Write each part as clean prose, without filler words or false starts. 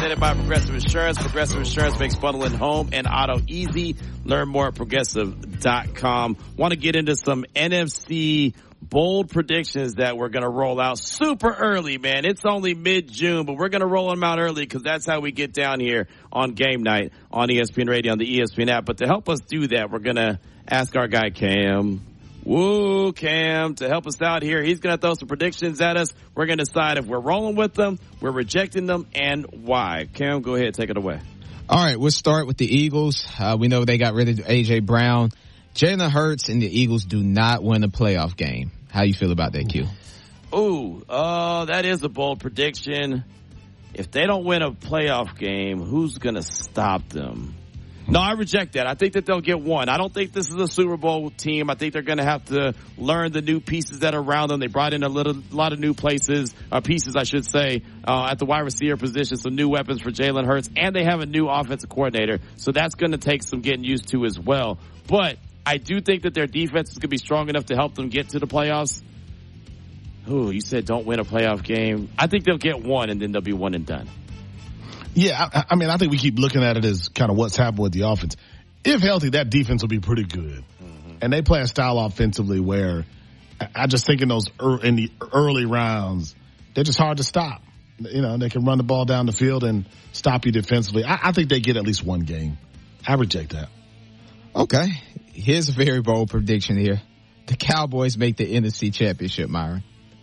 presented by Progressive Insurance. Progressive Insurance makes bundling home and auto easy. Learn more at progressive.com. Want to get into some NFC bold predictions that we're going to roll out super early, man. It's only mid-June, but we're going to roll them out early because that's how we get down here on game night on ESPN Radio, on the ESPN app. But to help us do that, we're going to ask our guy Cam. Woo, Cam, to help us out here. He's going to throw some predictions at us. We're going to decide if we're rolling with them, we're rejecting them, and why. Cam, go ahead. Take it away. All right, we'll start with the Eagles. We know they got rid of A.J. Brown. Jalen Hurts and the Eagles do not win a playoff game. How you feel about that, Q? That is a bold prediction. If they don't win a playoff game, who's going to stop them? No, I reject that. I think that they'll get one. I don't think this is a Super Bowl team. I think they're going to have to learn the new pieces that are around them. They brought in a lot of new pieces, at the wide receiver position, some new weapons for Jalen Hurts, and they have a new offensive coordinator. So that's going to take some getting used to as well. But I do think that their defense is going to be strong enough to help them get to the playoffs. Ooh, you said don't win a playoff game. I think they'll get one, and then they'll be one and done. Yeah, I mean, I think we keep looking at it as kind of what's happened with the offense. If healthy, that defense will be pretty good. Mm-hmm. And they play a style offensively where I just think in the early rounds, they're just hard to stop. You know, they can run the ball down the field and stop you defensively. I think they get at least one game. I reject that. Okay. Here's a very bold prediction here. The Cowboys make the NFC Championship, Myron.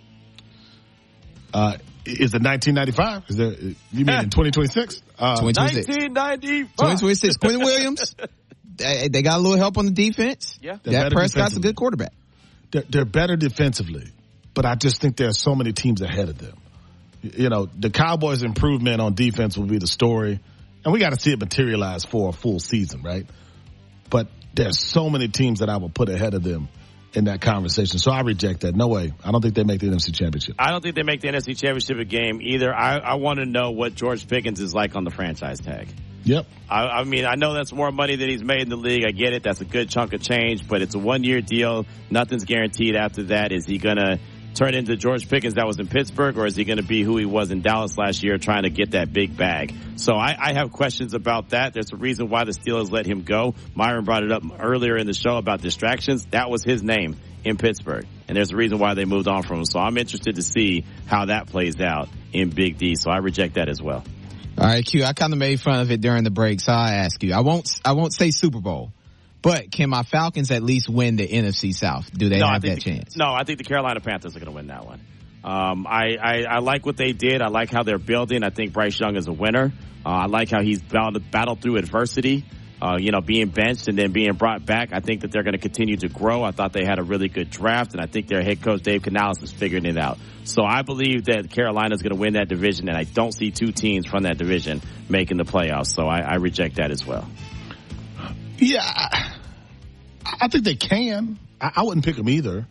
Is it 1995? You mean in 2026? 1995. 2026. Quentin Williams. They got a little help on the defense. Yeah. Dak Prescott's a good quarterback. They're better defensively, but I just think there are so many teams ahead of them. You know, the Cowboys' improvement on defense will be the story, and we got to see it materialize for a full season, right? But there's so many teams that I will put ahead of them in that conversation. So I reject that. No way. I don't think they make the NFC Championship. I don't think they make the NFC Championship game either. I want to know what George Pickens is like on the franchise tag. Yep. I mean, I know that's more money than he's made in the league. I get it. That's a good chunk of change, but it's a one-year deal. Nothing's guaranteed after that. Is he going to turn into George Pickens that was in Pittsburgh, or is he going to be who he was in Dallas last year trying to get that big bag? So I have questions about that. There's a reason why the Steelers let him go. Myron brought it up earlier in the show about distractions. That was his name in Pittsburgh, and there's a reason why they moved on from him. So I'm interested to see how that plays out in Big D. So I reject that as well. All right, Q, I kind of made fun of it during the break, so I ask you. I won't say Super Bowl, but can my Falcons at least win the NFC South? Do they have that chance? No, I think the Carolina Panthers are going to win that one. I like what they did. I like how they're building. I think Bryce Young is a winner. I like how he's battled through adversity. Being benched and then being brought back. I think that they're going to continue to grow. I thought they had a really good draft, and I think their head coach, Dave Canales, is figuring it out. So I believe that Carolina's going to win that division, and I don't see two teams from that division making the playoffs. So I reject that as well. Yeah, I think they can. I wouldn't pick them either.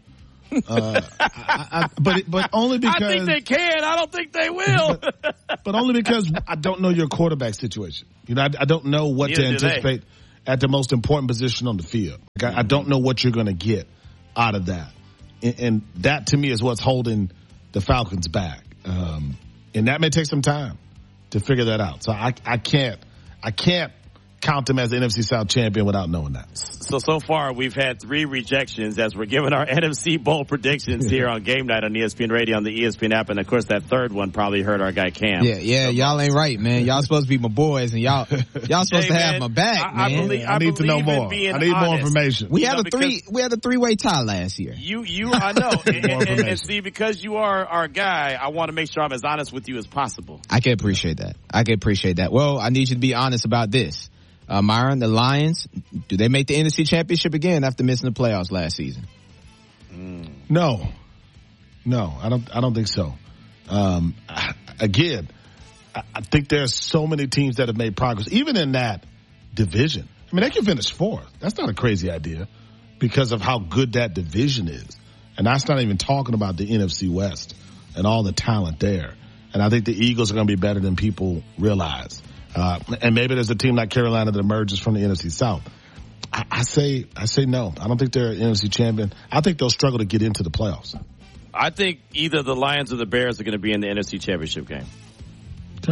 But only because I think they can. I don't think they will. But only because I don't know your quarterback situation. You know, I don't know what to anticipate at the most important position on the field. I don't know what you're going to get out of that, and that to me is what's holding the Falcons back. And that may take some time to figure that out. So I can't count them as the NFC South champion without knowing that. So far, we've had 3 rejections as we're giving our NFC Bowl predictions here on Game Night on ESPN Radio, on the ESPN app, and of course that third one probably hurt our guy Cam. Yeah, y'all ain't right, man. Y'all supposed to be my boys, and y'all supposed to have my back, man. I need to know more. I need more information. We had a 3-way tie last year. I know, and see, because you are our guy, I want to make sure I'm as honest with you as possible. I can appreciate that. Well, I need you to be honest about this. Myron, the Lions, do they make the NFC Championship again after missing the playoffs last season? No, I don't think so. Again, I think there's so many teams that have made progress, even in that division. I mean, they can finish 4th. That's not a crazy idea because of how good that division is. And that's not even talking about the NFC West and all the talent there. And I think the Eagles are going to be better than people realize. And maybe there's a team like Carolina that emerges from the NFC South. I say no. I don't think they're an NFC champion. I think they'll struggle to get into the playoffs. I think either the Lions or the Bears are going to be in the NFC Championship game. Okay.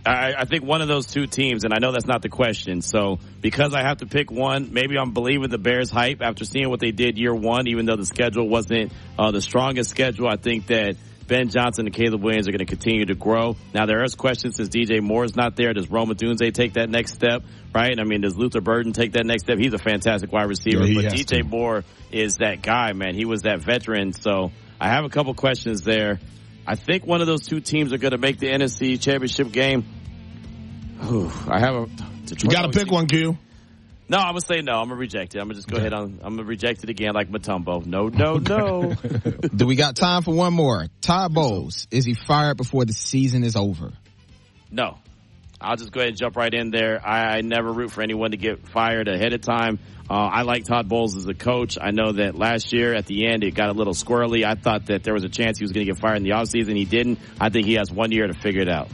I think one of those two teams, and I know that's not the question. So because I have to pick one, maybe I'm believing the Bears hype after seeing what they did year one, even though the schedule wasn't the strongest schedule. I think that Ben Johnson and Caleb Williams are going to continue to grow. Now, there is questions since DJ Moore is not there. Does Rome Odunze take that next step, right? I mean, does Luther Burden take that next step? He's a fantastic wide receiver. Yeah, but DJ Moore is that guy, man. He was that veteran. So I have a couple questions there. I think one of those two teams are going to make the NFC Championship game. I have a... You got to pick one, Q. No, I'm going to say no. I'm going to reject it. I'm going to just go ahead on. I'm going to reject it again like Mutombo. No. Do we got time for one more? Todd Bowles, is he fired before the season is over? No. I'll just go ahead and jump right in there. I never root for anyone to get fired ahead of time. I like Todd Bowles as a coach. I know that last year at the end it got a little squirrely. I thought that there was a chance he was going to get fired in the offseason. He didn't. I think he has 1 year to figure it out.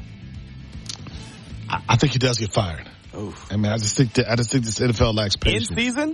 I think he does get fired. Oof. I mean, I just think this NFL lacks patience. In season?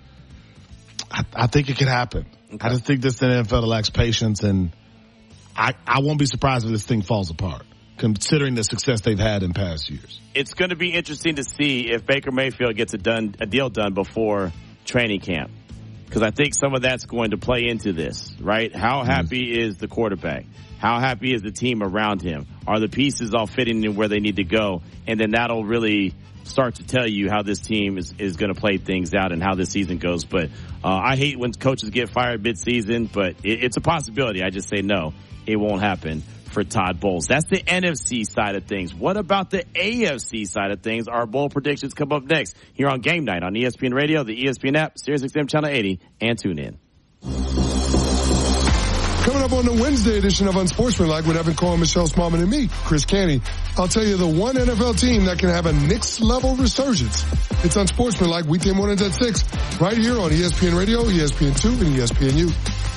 I think it could happen. Okay. I just think this NFL lacks patience, and I won't be surprised if this thing falls apart, considering the success they've had in past years. It's going to be interesting to see if Baker Mayfield gets a deal done before training camp, because I think some of that's going to play into this, right? How happy is the quarterback? How happy is the team around him? Are the pieces all fitting in where they need to go? And then that'll really start to tell you how this team is going to play things out and how this season goes. But I hate when coaches get fired mid-season, but it's a possibility. I just say no, it won't happen for Todd Bowles. That's the NFC side of things. What about the AFC side of things? Our bowl predictions come up next here on Game Night on ESPN Radio, the ESPN app, SiriusXM Channel 80, and tune in. Coming up on the Wednesday edition of Unsportsmanlike with Evan Cohen, Michelle Smallman, and me, Chris Canty, I'll tell you the one NFL team that can have a Knicks-level resurgence. It's Unsportsmanlike, weekday mornings at 6, right here on ESPN Radio, ESPN2, and ESPNU.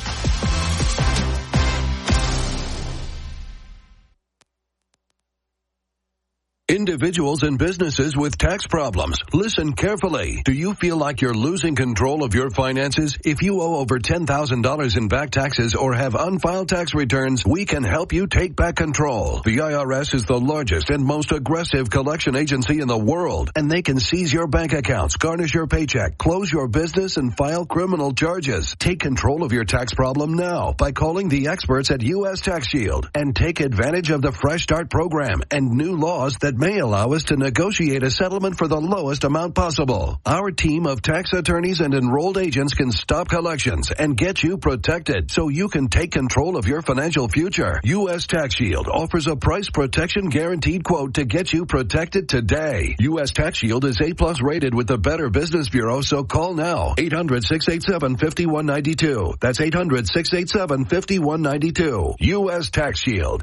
Individuals and businesses with tax problems. Listen carefully. Do you feel like you're losing control of your finances? If you owe over $10,000 in back taxes or have unfiled tax returns, we can help you take back control. The IRS is the largest and most aggressive collection agency in the world, and they can seize your bank accounts, garnish your paycheck, close your business, and file criminal charges. Take control of your tax problem now by calling the experts at U.S. Tax Shield and take advantage of the Fresh Start program and new laws that may allow us to negotiate a settlement for the lowest amount possible. Our team of tax attorneys and enrolled agents can stop collections and get you protected so you can take control of your financial future. U.S. Tax Shield offers a price protection guaranteed quote to get you protected today. U.S. Tax Shield is A+ rated with the Better Business Bureau, so call now. 800-687-5192. That's 800-687-5192. U.S. Tax Shield.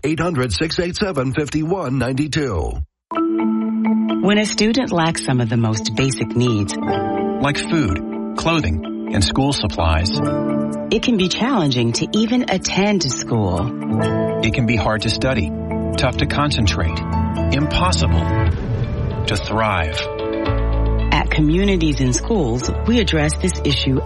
800-687-5192. When a student lacks some of the most basic needs, like food, clothing, and school supplies, it can be challenging to even attend school. It can be hard to study, tough to concentrate, impossible to thrive. At Communities in Schools, we address this issue